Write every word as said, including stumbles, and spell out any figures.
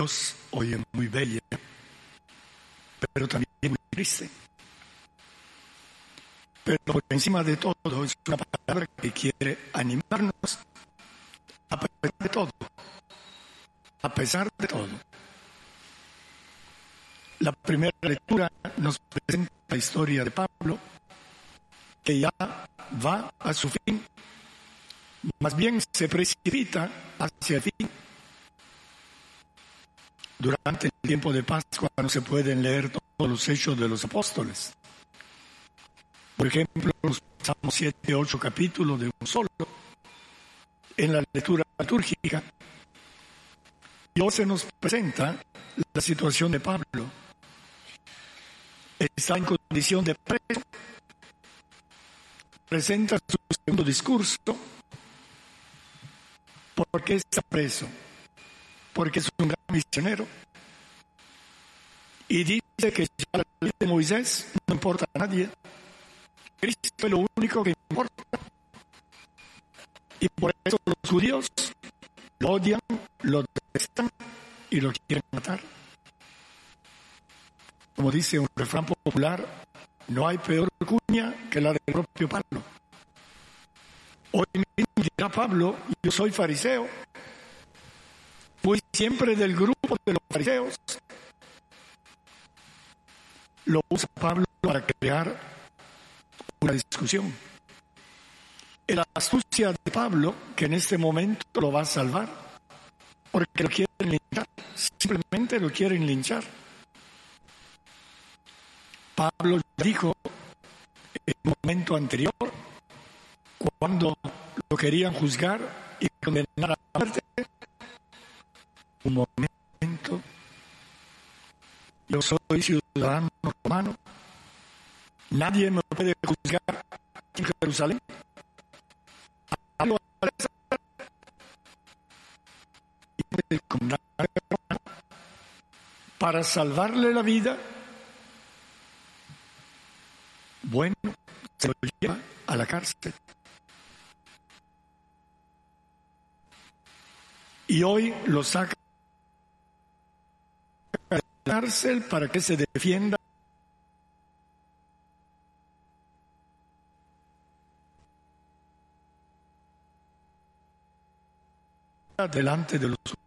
Dios hoy es muy bella, pero también muy triste. Pero por encima de todo es una palabra que quiere animarnos a pesar de todo, a pesar de todo. La primera lectura nos presenta la historia de Pablo, que ya va a su fin, más bien se precipita hacia el fin. Durante el tiempo de Pascua no se pueden leer todos los hechos de los apóstoles. Por ejemplo, nos pasamos siete, ocho capítulos de un solo en la lectura litúrgica. Y hoy se nos presenta la situación de Pablo. Está en condición de preso. Presenta su segundo discurso. ¿Por qué está preso? Porque es un gran misionero. Y dice que ya la ley de Moisés no importa a nadie. Cristo es lo único que importa. Y por eso los judíos lo odian, lo detestan y lo quieren matar. Como dice un refrán popular, no hay peor cuña que la del propio Pablo. Hoy mismo dirá Pablo, yo soy fariseo. Fui siempre del grupo de los fariseos. Lo usa Pablo para crear una discusión. Es la astucia de Pablo que en este momento lo va a salvar, porque lo quieren linchar, simplemente lo quieren linchar. Pablo dijo en un momento anterior, cuando lo querían juzgar y condenar a la muerte, un momento, yo soy ciudadano romano, nadie me puede juzgar en Jerusalén. Para salvarle la vida, bueno, se lo lleva a la cárcel. Y hoy lo saca de la cárcel para que se defienda delante de los